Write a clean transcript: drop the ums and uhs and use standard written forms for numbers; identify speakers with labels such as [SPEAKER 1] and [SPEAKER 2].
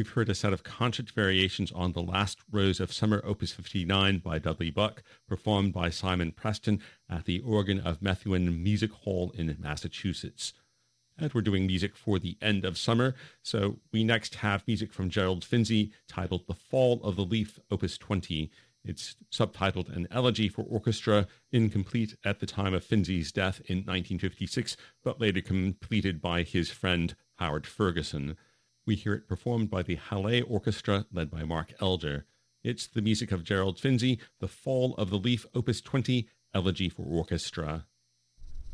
[SPEAKER 1] we've heard a set of concert variations on The Last Rose of Summer, Opus 59 by Dudley Buck, performed by Simon Preston at the organ of Methuen Music Hall in Massachusetts. And we're doing music for the end of summer, so we next have music from Gerald Finzi titled The Fall of the Leaf, Opus 20. It's subtitled An Elegy for Orchestra, incomplete at the time of Finzi's death in 1956, but later completed by his friend Howard Ferguson. We hear it performed by the Halle Orchestra, led by Mark Elder. It's the music of Gerald Finzi, The Fall of the Leaf, Opus 20, Elegy for Orchestra.